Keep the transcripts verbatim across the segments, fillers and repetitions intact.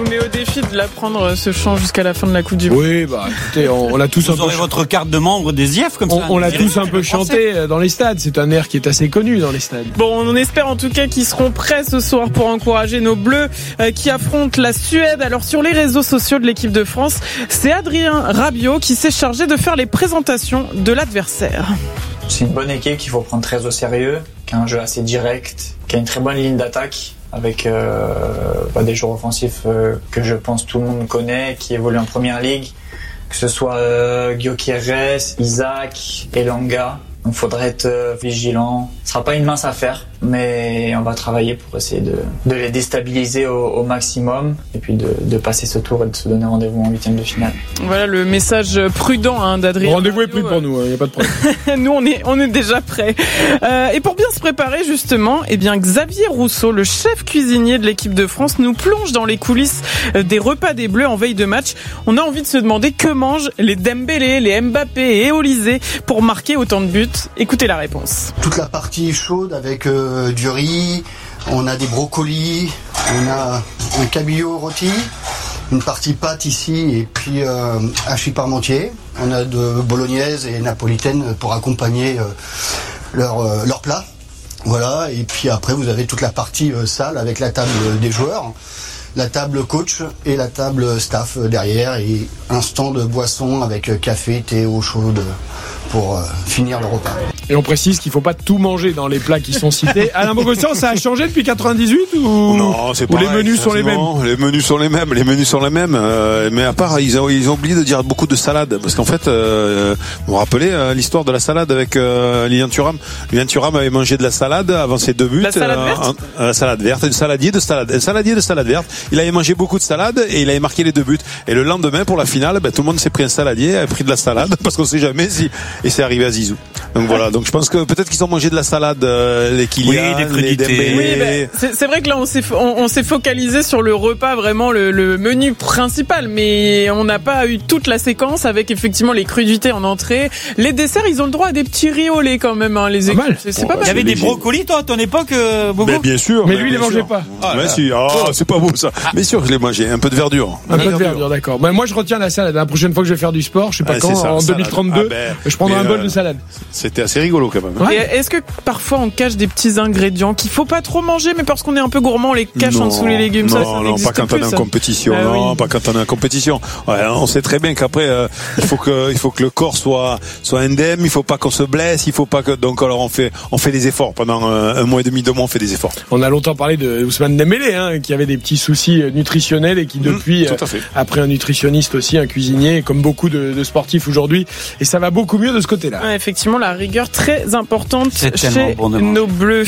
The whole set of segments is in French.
met au défi de l'apprendre ce chant jusqu'à la fin de la Coupe du Monde. Oui, bah écoutez, on, on l'a tous Vous un peu. aurez votre carte de membre des I F comme on, ça. On l'a tous un peu chanté dans les stades. C'est un air qui est assez connu dans les stades. Bon, on espère en tout cas qu'ils seront prêts ce soir pour encourager nos Bleus euh, qui affrontent la Suède. Alors sur les réseaux sociaux de l'équipe de France, c'est Adrien Rabiot qui s'est chargé de faire les présentations de l'adversaire. C'est une bonne équipe qu'il faut prendre très au sérieux, qui a un jeu assez direct, qui a une très bonne ligne d'attaque avec euh, bah, des joueurs offensifs euh, que je pense tout le monde connaît, qui évoluent en première ligue, que ce soit euh, Gyökeres, Isaac, Elanga. Donc il faudrait être euh, vigilant. Ce sera pas une mince affaire, mais on va travailler pour essayer de, de les déstabiliser au, au maximum et puis de, de passer ce tour et de se donner rendez-vous en huitième de finale. Voilà le message prudent hein, d'Adrien. Le rendez-vous est pris pour nous, il hein, n'y a pas de problème. Nous on est on est déjà prêts. Euh, et pour bien se préparer justement, eh bien Xavier Rousseau, le chef cuisinier de l'équipe de France, nous plonge dans les coulisses des repas des Bleus en veille de match. On a envie de se demander que mangent les Dembélé, les Mbappé et Olysée pour marquer autant de buts. Écoutez la réponse. Toute la partie chaude avec euh, du riz, on a des brocolis, on a un cabillaud rôti, une partie pâte ici et puis euh, hachis parmentier. On a de bolognaise et napolitaine pour accompagner euh, leur, euh, leur plat. Voilà, et puis après vous avez toute la partie euh, salle avec la table des joueurs, la table coach et la table staff derrière et un stand de boissons avec café, thé, eau chaude pour euh, finir le repas. Et on précise qu'il ne faut pas tout manger dans les plats qui sont cités. Alain Bogossian, ça a changé depuis quatre-vingt-dix-huit ou non, c'est ou pareil, les menus sont les mêmes. Les menus sont les mêmes, les menus sont les mêmes. Euh, mais à part, ils ont, ils ont oublié de dire beaucoup de salade, parce qu'en fait, euh, vous vous rappelez euh, l'histoire de la salade avec euh, Lilian Thuram. Lilian Thuram avait mangé de la salade avant ses deux buts. La salade verte. Euh, la salade verte, un saladier de salade, un saladier de salade verte. Il avait mangé beaucoup de salade et il avait marqué les deux buts. Et le lendemain, pour la finale, ben, tout le monde s'est pris un saladier, a pris de la salade, parce qu'on sait jamais si. Et c'est arrivé à Zizou. Donc voilà. Donc je pense que peut-être qu'ils ont mangé de la salade, euh, les Kylian, oui, des crudités. Oui, ben, c'est, c'est vrai que là on s'est on, on s'est focalisé sur le repas, vraiment le, le menu principal, mais on n'a pas eu toute la séquence avec effectivement les crudités en entrée, les desserts. Ils ont le droit à des petits riolets quand même, hein, les équipes. C'est, c'est bon, pas bah, mal. Il y avait des brocolis toi à ton époque, euh, Bobo. Mais bien sûr. Mais lui, il les mangeait sûr. pas. Ah, mais si. Ah, oh, c'est pas beau ça. Ah. Mais sûr, je l'ai mangé. Un peu de verdure. Un peu de verdure, d'accord. Ben, moi, je retiens la salade. La prochaine fois que je vais faire du sport, je sais pas ah, quand, ça, en salade. deux mille trente-deux, Ah, ben, je prendrai un bol euh, de salade. C'était assez rigolo quand même. Ouais. Et est-ce que parfois on cache des petits ingrédients qu'il faut pas trop manger, mais parce qu'on est un peu gourmand, on les cache non, en dessous les légumes? Non, ça, ça non, n'existe pas quand plus, on est en ça. compétition. Ah, non, oui. pas quand on est en compétition. Ouais, on sait très bien qu'après, euh, il faut que, il faut que le corps soit, soit indemne. Il faut pas qu'on se blesse. Il faut pas que, donc alors on fait, on fait des efforts pendant un, un mois et demi, deux mois, on fait des efforts. On a longtemps parlé de Ousmane Dembélé, hein, qui avait des petits soucis nutritionnels et qui depuis, mmh, tout à fait. euh, après un nutritionniste aussi, un cuisinier, comme beaucoup de, de sportifs aujourd'hui, et ça va beaucoup mieux de ce côté-là. Ouais, effectivement, la rigueur très importante C'est chez bon de nos Bleus.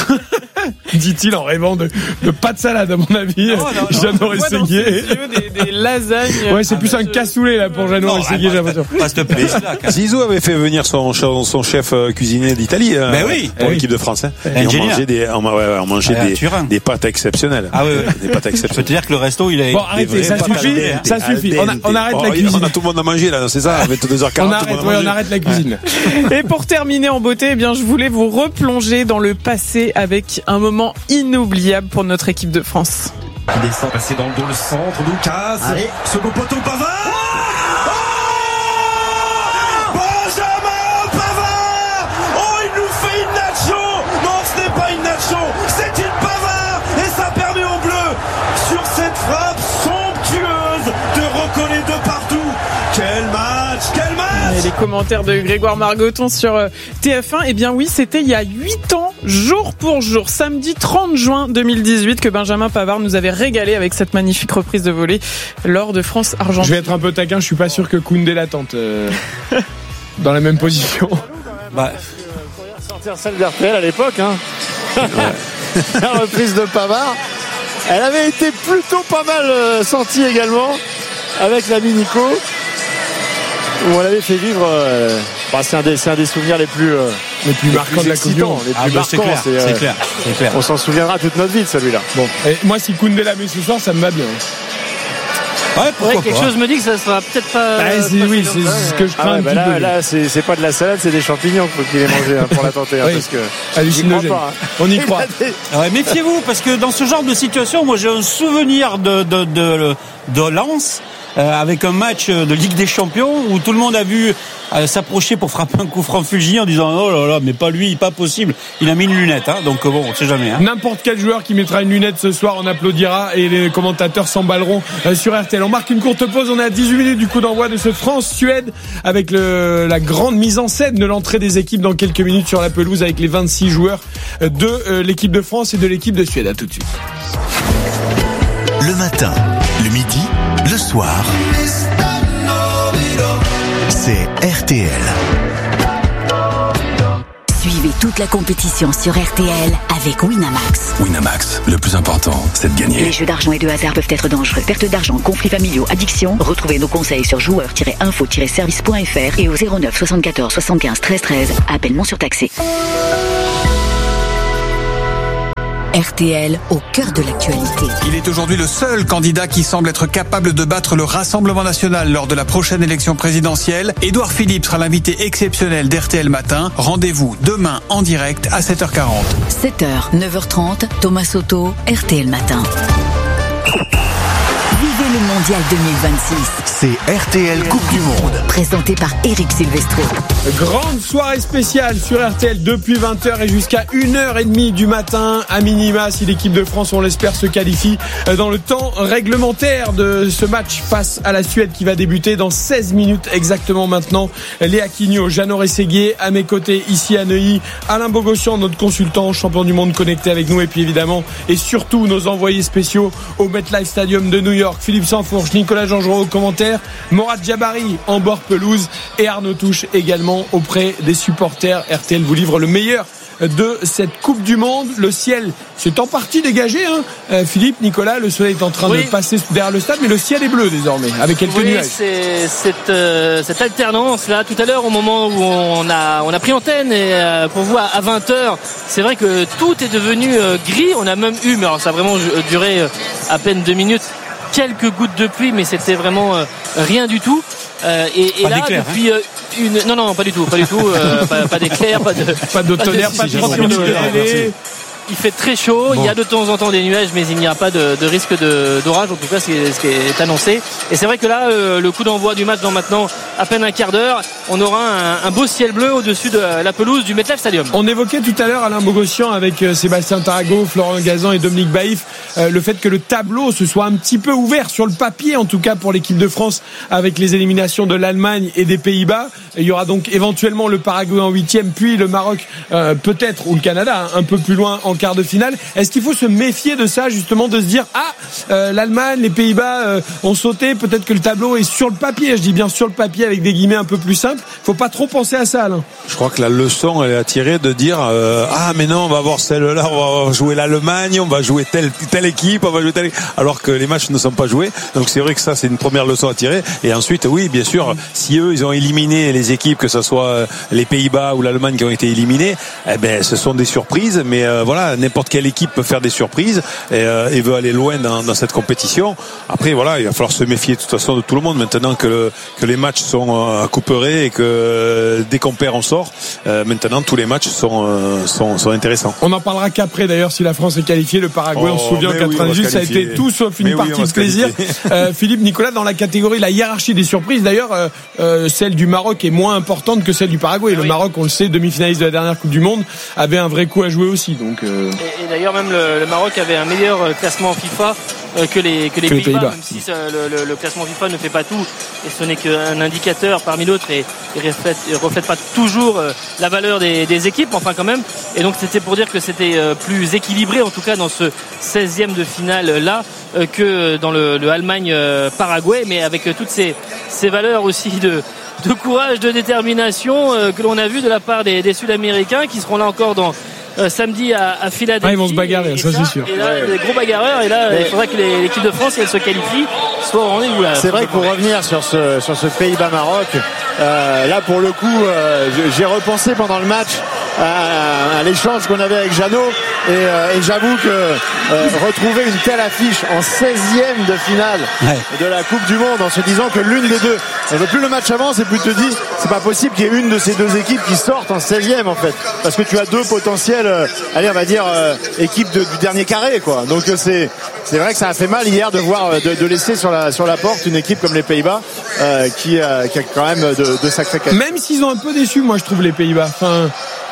Dit-il en rêvant de, de pas de salade, à mon avis. Non, non, non. Jeannot On voit dans Rességuier. ses yeux des, des lasagnes. Ouais, c'est Ah, plus bah, un je- cassoulet là pour Jeannot Rességuier, j'ai l'impression. Pas cette place-là. Zizou avait fait venir son, son chef cuisinier d'Italie euh, Ben oui. pour Oui. l'équipe de France. Hein. Et on Ingénieur. mangeait des, on, ouais, ouais, on mangeait Ah, des, Turin. des pâtes exceptionnelles. Ah oui, oui. Des pâtes Je peux exceptionnelles. te dire que le resto, il a Bon, des arrêtez, vrais ça pâtes suffit, al dente. ça suffit. On, a- on arrête Oh, la il- cuisine. On a tout le monde à manger là, c'est ça, à vingt-deux heures quarante. On tout le arrête, monde a ouais, on mangé. arrête la cuisine. Et pour terminer en beauté, eh bien, je voulais vous replonger dans le passé avec un moment inoubliable pour notre équipe de France. Il descend, passer dans le dos, le centre, Lucas. Allez. Second poteau, Pavard. Oh Benjamin Pavard. Oh, il nous fait une nacho. Non, ce n'est pas une nacho, c'est une Pavard. Et ça permet aux Bleus, sur cette frappe somptueuse, de recoller de partout. Quel match, quel match. Et les commentaires de Grégoire Margoton sur euh, T F un, eh bien oui, c'était il y a huit ans, jour pour jour, samedi trente juin deux mille dix-huit, que Benjamin Pavard nous avait régalé avec cette magnifique reprise de volée lors de France-Argentine. Je vais être un peu taquin, je suis pas sûr que Koundé l'attente euh, dans la même position. Bah, Sortir celle d'R T L à l'époque, hein. La reprise de Pavard, elle avait été plutôt pas mal euh, sentie également avec l'ami Nico, où on l'avait fait vivre. Euh, bah, c'est, un des, c'est un des souvenirs les plus, euh, Les plus les marquants plus de la Coupe du excitants, Monde. les ah plus bah, c'est marquants. clair, c'est, euh, c'est clair, c'est clair. On s'en souviendra toute notre vie de celui-là. Bon, et moi si Koundé l'a mis ce soir, ça me va bien. Ouais, pourquoi ouais, quelque pas. chose me dit que ça sera peut-être pas. Bah, c'est, pas oui, si c'est long que ça, ce mais- que je crains Ah ouais, un bah petit là, peu. là c'est, c'est pas de la salade, c'est des champignons qu'il faut qu'il ait mangé hein, pour la tenter. Hein, Oui. parce que Hallucinogène. j'y crois pas, hein. On y croit. Ouais, méfiez-vous, parce que dans ce genre de situation, moi j'ai un souvenir de, de, de, de Lens, euh, avec un match de Ligue des Champions, où tout le monde a vu euh, s'approcher pour frapper un coup franc fulgurant en disant oh là là, mais pas lui, pas possible. Il a mis une lunette, hein, donc bon, on sait jamais. Hein. N'importe quel joueur qui mettra une lunette ce soir, on applaudira et les commentateurs s'emballeront euh, sur R T L. On marque une courte pause, on est à dix-huit minutes du coup d'envoi de ce France-Suède avec le, la grande mise en scène de l'entrée des équipes dans quelques minutes sur la pelouse avec les vingt-six joueurs de euh, l'équipe de France et de l'équipe de Suède. À tout de suite. Le matin, le midi, le soir, c'est R T L. Suivez toute la compétition sur R T L avec Winamax. Winamax, le plus important, c'est de gagner. Les jeux d'argent et de hasard peuvent être dangereux. Perte d'argent, conflits familiaux, addiction. Retrouvez nos conseils sur joueurs tiret info tiret service point f r et au zéro neuf soixante-quatorze soixante-quinze treize treize. Appel non surtaxé. R T L au cœur de l'actualité. Il est aujourd'hui le seul candidat qui semble être capable de battre le Rassemblement national lors de la prochaine élection présidentielle. Édouard Philippe sera l'invité exceptionnel d'R T L Matin. Rendez-vous demain en direct à sept heures quarante. sept heures, neuf heures trente, Thomas Soto, R T L Matin. Vivez le Mondial deux mille vingt-six. C'est R T L Coupe du Monde. Présenté par Eric Silvestro. Grande soirée spéciale sur R T L depuis vingt heures et jusqu'à une heure trente du matin à minima si l'équipe de France, on l'espère, se qualifie dans le temps réglementaire de ce match face à la Suède qui va débuter dans seize minutes exactement maintenant. Léa Quignot, Jeannot Rességuier à mes côtés ici à Neuilly, Alain Bogossian, notre consultant champion du monde connecté avec nous et puis évidemment et surtout nos envoyés spéciaux au MetLife Stadium de New York, Philippe Sansfourche, Nicolas Jean-Jean au commentaire, Morad Jabari en bord pelouse et Arnaud Touche également auprès des supporters. R T L vous livre le meilleur de cette Coupe du Monde. Le ciel s'est en partie dégagé, hein. euh, Philippe, Nicolas, le soleil est en train oui. de passer derrière le stade, mais le ciel est bleu désormais, avec quelques oui, nuages. c'est cette, euh, cette alternance là, tout à l'heure au moment où on a, on a pris antenne et euh, pour vous à, à vingt heures, c'est vrai que tout est devenu euh, gris. On a même eu, mais alors ça a vraiment duré euh, à peine deux minutes, quelques gouttes de pluie, mais c'était vraiment euh, rien du tout. Euh, et, et là, depuis hein. euh, une, non, non, pas du tout, pas du tout, euh, pas, pas d'éclair, pas de, pas de tonnerre, pas de trente minutes. Il fait très chaud, bon. Il y a de temps en temps des nuages, mais il n'y a pas de, de risque de, d'orage, en tout cas, c'est ce qui est annoncé. Et c'est vrai que là, euh, le coup d'envoi du match dans maintenant à peine un quart d'heure, on aura un, un beau ciel bleu au-dessus de la pelouse du MetLife Stadium. On évoquait tout à l'heure Alain Bogossian avec euh, Sébastien Tarago, Florent Gazan et Dominique Baïf, euh, le fait que le tableau se soit un petit peu ouvert sur le papier, en tout cas pour l'équipe de France, avec les éliminations de l'Allemagne et des Pays-Bas. Il y aura donc éventuellement le Paraguay en huitième, puis le Maroc euh, peut-être, ou le Canada, hein, un peu plus loin en quart de finale. Est-ce qu'il faut se méfier de ça, justement, de se dire ah euh, l'Allemagne, les Pays-Bas euh, ont sauté, peut-être que le tableau est sur le papier, je dis bien sur le papier avec des guillemets un peu plus simples. Faut pas trop penser à ça, Alain. Je crois que la leçon elle est à tirer de dire euh, ah mais non, on va voir celle-là, on va jouer l'Allemagne, on va jouer telle telle équipe, on va jouer telle équipe, alors que les matchs ne sont pas joués. Donc c'est vrai que ça c'est une première leçon à tirer. Et ensuite oui, bien sûr, si eux ils ont éliminé les équipes, que ce soit les Pays-Bas ou l'Allemagne qui ont été éliminés, eh ben ce sont des surprises. Mais euh, voilà, n'importe quelle équipe peut faire des surprises et, euh, et veut aller loin dans, dans cette compétition. Après voilà, il va falloir se méfier de toute façon de tout le monde maintenant que le, que les matchs sont à couperets et que euh, dès qu'on perd on sort. Euh, maintenant tous les matchs sont, euh, sont sont intéressants. On en parlera qu'après d'ailleurs si la France est qualifiée. Le Paraguay, oh, on se souvient en quatre-vingt-dix, ça a été tout sauf une mais partie oui, de plaisir. euh, Philippe, Nicolas, dans la catégorie la hiérarchie des surprises, d'ailleurs euh, euh, celle du Maroc est moins importante que celle du Paraguay. Le oui. Maroc, on le sait, demi-finaliste de la dernière Coupe du Monde, avait un vrai coup à jouer aussi. Donc euh... et, et d'ailleurs même le, le Maroc avait un meilleur classement FIFA euh, que les que les, que Pays-Bas, les Pays-Bas, même si ça, le, le, le classement FIFA ne fait pas tout et ce n'est qu'un indicateur parmi d'autres et ne reflète, reflète pas toujours euh, la valeur des, des équipes, enfin quand même. Et donc c'était pour dire que c'était euh, plus équilibré en tout cas dans ce seizième de finale là euh, que dans le, le Allemagne-Paraguay, mais avec euh, toutes ces, ces valeurs aussi de de courage, de détermination euh, que l'on a vu de la part des, des Sud-Américains qui seront là encore dans euh, samedi à, à Philadelphie. Ah, ils vont se bagarrer, et, et ça, ça c'est sûr. Et là, ouais. des gros bagarreurs. Et là, mais il faudra que les, l'équipe de France, si elle se qualifie, soit au rendez-vous. Là, c'est vrai que pour revenir sur ce sur ce Pays-Bas-Maroc, euh, là pour le coup, euh, j'ai repensé pendant le match à, à l'échange qu'on avait avec Jeannot. Et, euh, et j'avoue que euh, retrouver une telle affiche en seizième de finale ouais. de la Coupe du Monde, en se disant que l'une des deux, et plus le match avance, et plus tu te dis, c'est pas possible qu'il y ait une de ces deux équipes qui sorte en seizième en fait, parce que tu as deux potentielles, euh, allez on va dire euh, équipes de, du dernier carré quoi. Donc c'est c'est vrai que ça a fait mal hier de voir de, de laisser sur la sur la porte une équipe comme les Pays-Bas euh, qui, euh, qui a quand même de, de sacrés qualités. Même s'ils ont un peu déçu, moi je trouve les Pays-Bas. Enfin.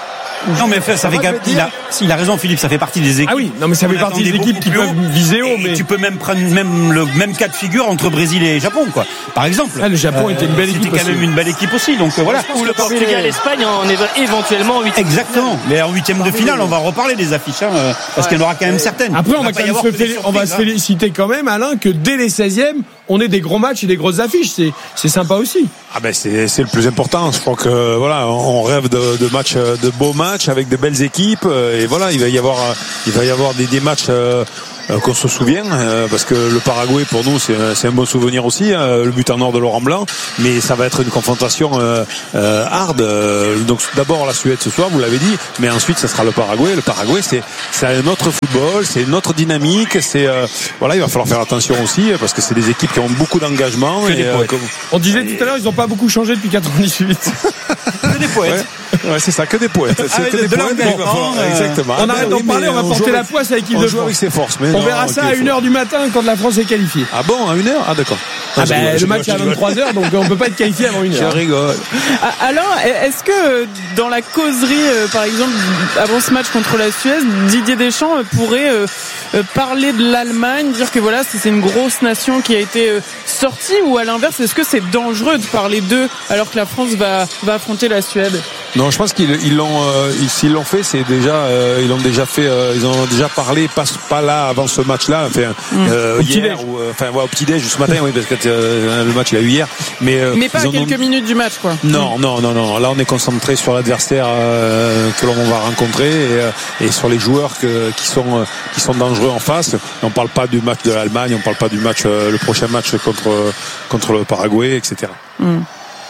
Non mais ça, ça fait quand il a, il a raison Philippe, ça fait partie des équipes. Ah oui, non mais ça fait partie des équipes qui peuvent viser haut. Mais tu peux même prendre même le même cas de figure entre Brésil et Japon quoi. Par exemple. Ah, le Japon euh, était une belle équipe. C'était quand aussi. même une belle équipe aussi. Donc euh, voilà. Ou le Portugal, l'Espagne en éventuellement en huitième. Exactement. Mais en huitième de finale, on va reparler des affiches hein, parce ouais. qu'il y en aura quand même certaines. Après on va quand même se féliciter, on va se féliciter quand même Alain que dès les seizièmes on ait des gros matchs et des grosses affiches. C'est c'est sympa aussi. Ah ben c'est c'est le plus important. Je crois que voilà, on rêve de, de matchs, de beaux matchs avec de belles équipes. Et voilà, il va y avoir il va y avoir des, des matchs euh, qu'on se souvient euh, parce que le Paraguay pour nous c'est c'est un bon souvenir aussi, euh, le but en or de Laurent Blanc. Mais ça va être une confrontation euh, euh, hard. Euh, donc d'abord la Suède ce soir, vous l'avez dit, mais ensuite ça sera le Paraguay. Le Paraguay c'est c'est un autre football, c'est une autre dynamique. C'est euh, voilà, il va falloir faire attention aussi parce que c'est des équipes qui ont beaucoup d'engagement. Et, euh, comme... On disait tout à l'heure, ils n'ont pas beaucoup changé depuis quatre-vingt-dix-huit. Que des poètes. Ouais, ouais, c'est ça, que des poètes. C'est ah, que de, des de poètes. Bon, bon, euh, exactement. On arrête d'en parler, on va porter la poisse à l'équipe de France. Avec ses forces, mais on non, verra ça à une heure du matin quand la France est qualifiée. Ah bon, à une heure? Ah d'accord. Ah bah, le match est à vingt-trois heures, donc on peut pas être qualifié avant une heure. Je rigole. Alors, est-ce que dans la causerie, par exemple, avant ce match contre la Suède, Didier Deschamps pourrait parler de l'Allemagne, dire que voilà, c'est une grosse nation qui a été sortie, ou à l'inverse, est-ce que c'est dangereux de parler d'eux alors que la France va, va affronter la Suède? Non, je pense qu'ils ils l'ont, euh, s'ils l'ont fait, c'est déjà, euh, ils l'ont déjà fait, euh, ils en ont déjà parlé, pas, pas là avant ce match-là, enfin euh, hier, ou, enfin ouais, au petit déj ce matin, oui, parce que euh, le match il a eu hier, mais euh, mais pas à quelques ont... minutes du match, quoi. Non, non, non, non. Là, on est concentré sur l'adversaire euh, que l'on va rencontrer et, euh, et sur les joueurs que, qui sont, euh, qui sont dangereux en face. Et on parle pas du match de l'Allemagne, on parle pas du match, euh, le prochain match contre contre le Paraguay, et cetera. Mm.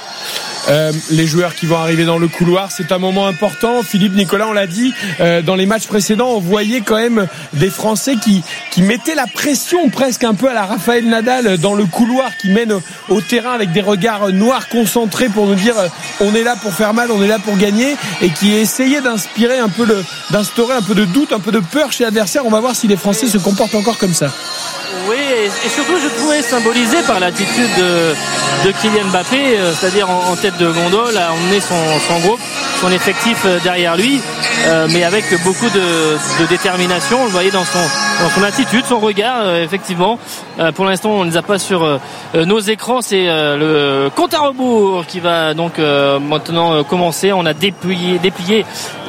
Euh, les joueurs qui vont arriver dans le couloir, c'est un moment important. Philippe, Nicolas, on l'a dit, euh, dans les matchs précédents, on voyait quand même des Français qui, qui mettaient la pression presque un peu à la Rafael Nadal dans le couloir, qui mène au, au terrain avec des regards noirs concentrés pour nous dire euh, on est là pour faire mal, on est là pour gagner, et qui essayaient d'inspirer un peu le, d'instaurer un peu de doute, un peu de peur chez l'adversaire. On va voir si les Français se comportent encore comme ça. Oui, et surtout je trouvais symbolisé par l'attitude de, de Kylian Mbappé, c'est-à-dire en, en tête de gondole, à emmener son, son groupe, son effectif derrière lui, euh, mais avec beaucoup de, de détermination. On le voyait dans son, dans son attitude, son regard, euh, effectivement. Euh, pour l'instant, on ne les a pas sur euh, nos écrans. C'est euh, le compte à rebours qui va donc euh, maintenant euh, commencer. On a déplié, déplié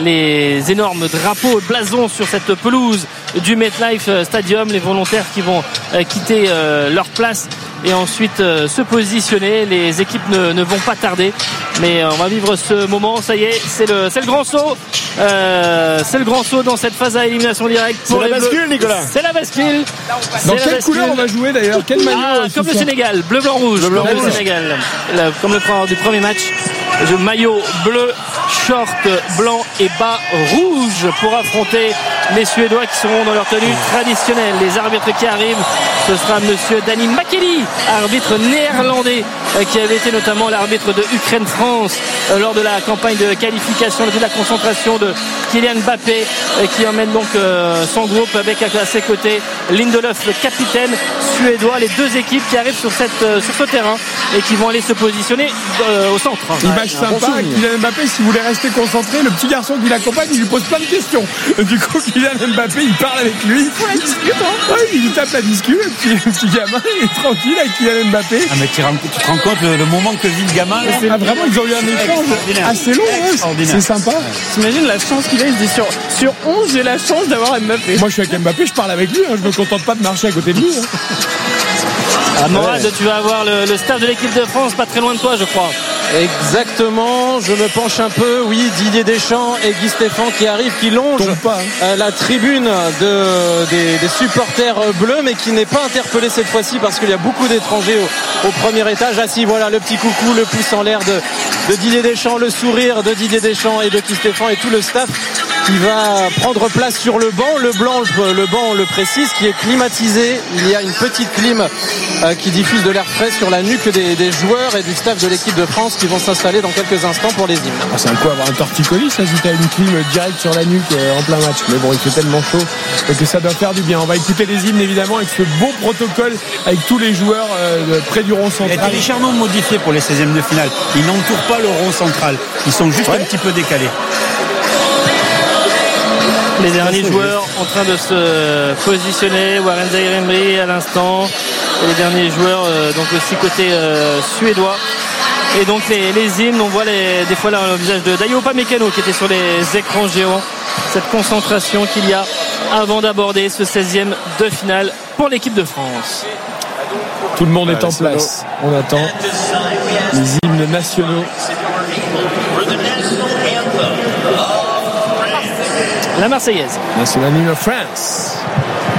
les énormes drapeaux, blasons sur cette pelouse du MetLife Stadium. Les volontaires qui vont euh, quitter euh, leur place et ensuite euh, se positionner. Les équipes ne, ne vont pas tarder, mais euh, on va vivre ce moment. Ça y est, c'est le, c'est le grand saut. Euh, c'est le grand saut dans cette phase à élimination directe. C'est la bascule, Nicolas. C'est la bascule. Dans quelle couleur on va jouer d'ailleurs? Quel maillot? Ah, comme le Sénégal, bleu, blanc, rouge. Bleu, blanc, comme rouge. Le Sénégal, le, comme le du premier match. Le maillot bleu, short blanc et bas rouge pour affronter les Suédois qui seront dans leur tenue traditionnelle. Les arbitres qui arrivent, ce sera monsieur Danny Makeli, arbitre néerlandais qui avait été notamment l'arbitre de Ukraine-France lors de la campagne de qualification, de la concentration de Kylian Mbappé, qui emmène donc son groupe avec à ses côtés Lindelöf, le capitaine suédois. Les deux équipes qui arrivent sur, cette, sur ce terrain et qui vont aller se positionner au centre. Image sympa, Kylian Mbappé, si vous voulez rester concentré, le petit garçon qui l'accompagne, il lui pose plein de questions. Du coup, Kylian Mbappé, il parle avec lui. Il discute, hein. Ouais, il lui tape la discute, le petit, le petit gamin, il est tranquille avec Kylian Mbappé. Ah, mais tu, tu te rends compte le, le moment que vit le gamin là, ah, vraiment, ils ont eu un échange assez long, hein. C'est sympa. T'imagines la chance qu'il a, il se dit sur, sur onze, j'ai la chance d'avoir Mbappé. Moi, je suis avec Mbappé, je parle avec lui, hein. Je me contente pas de marcher à côté de lui. Hein. Ah, Morad, ouais. Tu vas avoir le, le staff de l'équipe de France pas très loin de toi, je crois. Exactement, je me penche un peu. Oui, Didier Deschamps et Guy Stéphane qui arrivent, qui longent pas, hein. la tribune de, des, des supporters bleus, mais qui n'est pas interpellé cette fois-ci parce qu'il y a beaucoup d'étrangers au, au premier étage. Ah si, voilà le petit coucou, le pouce en l'air de, de Didier Deschamps, le sourire de Didier Deschamps et de Guy Stéphane et tout le staff qui va prendre place sur le banc. Le blanc, le banc, on le précise, qui est climatisé. Il y a une petite clim euh, qui diffuse de l'air frais sur la nuque des, des joueurs et du staff de l'équipe de France qui vont s'installer dans quelques instants pour les hymnes. Ah, c'est un coup avoir un torticolis, ça, si t'as une clim directe sur la nuque euh, en plein match. Mais bon, il fait tellement chaud que ça doit faire du bien. On va écouter les hymnes évidemment avec ce beau protocole avec tous les joueurs euh, près du rond central. Il a été légèrement modifié pour les seizièmes de finale. Ils n'entourent pas le rond central. Ils sont juste ouais. un petit peu décalés. Les derniers joueurs en train de se positionner, Warren Zaïre-Emery à l'instant, et les derniers joueurs euh, donc aussi côté euh, suédois. Et donc les, les hymnes, on voit les, des fois là le visage de Dayo Upamecano qui était sur les écrans géants. Cette concentration qu'il y a avant d'aborder ce seizième de finale pour l'équipe de France. Tout le monde est en place. On attend les hymnes nationaux. La Marseillaise. National Hymn of France.